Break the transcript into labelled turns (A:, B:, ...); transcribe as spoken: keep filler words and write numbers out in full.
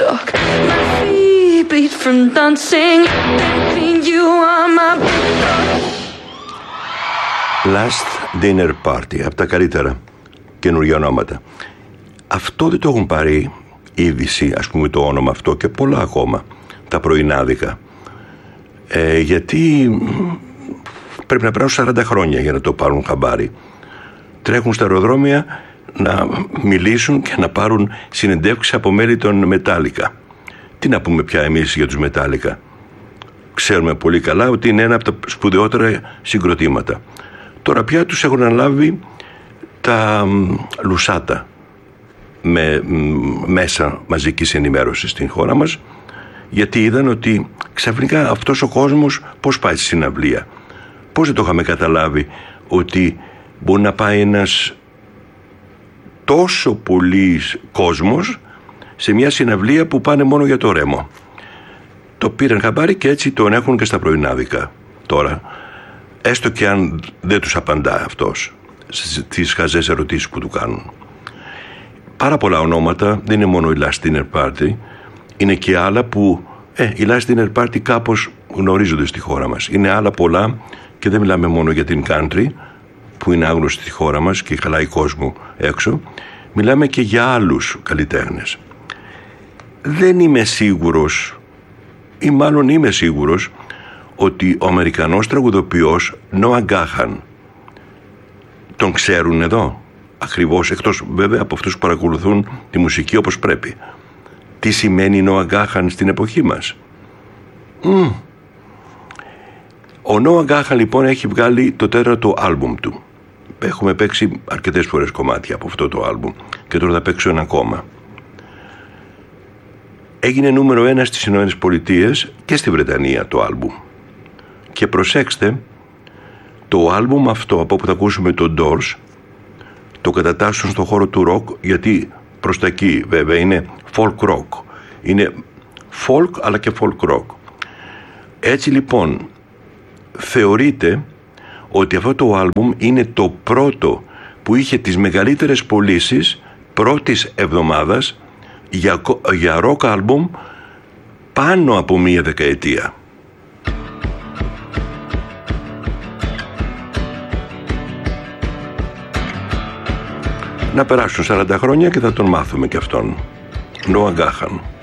A: dog. My feet bleed from dancing. Baby, you are my bulldog.
B: Last Dinner Party, από τα καλύτερα καινούργια ονόματα. Αυτό δεν το έχουν πάρει είδηση, ας πούμε, το όνομα αυτό και πολλά ακόμα, τα πρωινάδικα. Ε, γιατί πρέπει να περάσουν σαράντα χρόνια για να το πάρουν χαμπάρι. Τρέχουν στα αεροδρόμια να μιλήσουν και να πάρουν συνεντεύξεις από μέλη των Μετάλλικα. Τι να πούμε πια εμείς για τους Μετάλλικα? Ξέρουμε πολύ καλά ότι είναι ένα από τα σπουδαιότερα συγκροτήματα. Τώρα πια τους έχουν αναλάβει τα Λουσάτα με μέσα μαζικής ενημέρωσης στην χώρα μας, γιατί είδαν ότι ξαφνικά αυτός ο κόσμος πώς πάει στη συναυλία. Πώς δεν το είχαμε καταλάβει ότι μπορεί να πάει ένας τόσο πολύς κόσμος σε μια συναυλία που πάνε μόνο για το ρέμο. Το πήραν χαμπάρι και έτσι τον έχουν και στα πρωινάδικα τώρα, έστω και αν δεν τους απαντά αυτός στις χαζές ερωτήσεις που του κάνουν. Πάρα πολλά ονόματα, δεν είναι μόνο η Last Dinner Party, είναι και άλλα που ε, η Last Dinner Party κάπως γνωρίζονται στη χώρα μας. Είναι άλλα πολλά και δεν μιλάμε μόνο για την country που είναι άγνωστη στη χώρα μας και χαλάει κόσμο έξω, μιλάμε και για άλλους καλλιτέχνες. Δεν είμαι σίγουρος, ή μάλλον είμαι σίγουρος, ότι ο Αμερικανός τραγουδοποιός Noah Gahan, τον ξέρουν εδώ ακριβώς, εκτός βέβαια από αυτούς που παρακολουθούν τη μουσική όπως πρέπει. Τι σημαίνει Noah Gahan στην εποχή μας? Mm. Ο Noah Gahan λοιπόν έχει βγάλει το τέταρτο άλμπουμ του. Έχουμε παίξει αρκετές φορές κομμάτια από αυτό το άλμπουμ και τώρα θα παίξω ένα ακόμα. Έγινε νούμερο ένα στις Ηνωμένες Πολιτείες και στη Βρετανία το άλμπουμ. Και προσέξτε, το άλμπουμ αυτό από όπου θα ακούσουμε το Doors το κατατάσσουν στον χώρο του rock, γιατί προς τα εκεί βέβαια είναι folk rock. Είναι folk αλλά και folk rock. Έτσι λοιπόν θεωρείται ότι αυτό το άλμπουμ είναι το πρώτο που είχε τις μεγαλύτερες πωλήσεις πρώτης εβδομάδας για, για rock άλμπουμ πάνω από μία δεκαετία. Να περάσουν σαράντα χρόνια και θα τον μάθουμε και αυτόν. Noah Gahan.